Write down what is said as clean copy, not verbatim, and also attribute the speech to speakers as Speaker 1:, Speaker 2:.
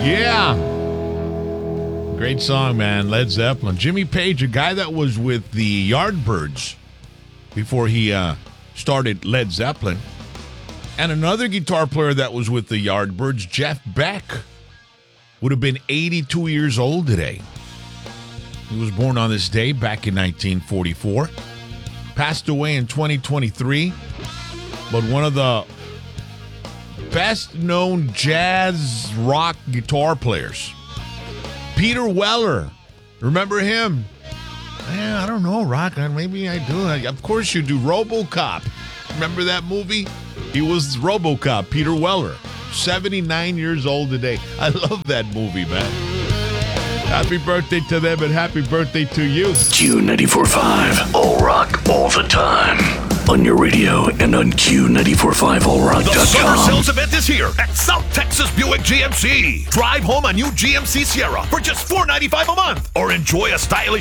Speaker 1: Yeah. Great song, man. Led Zeppelin. Jimmy Page, a guy that was with the Yardbirds before he started Led Zeppelin. And another guitar player that was with the Yardbirds, Jeff Beck, would have been 82 years old today. He was born on this day back in 1944. Passed away in 2023. But one of the best-known jazz rock guitar players. Peter Weller. Remember him? I don't know, Rock. Maybe I do. Of course you do. RoboCop. Remember that movie? He was RoboCop, Peter Weller. 79 years old today. I love that movie, man. Happy birthday to them and happy birthday to you.
Speaker 2: Q94.5. All rock all the time. On your radio and on Q94.5allrock.com.
Speaker 3: The summer sales event is here at South Texas Buick GMC. Drive home a new GMC Sierra for just $495 a month. Or enjoy a stylish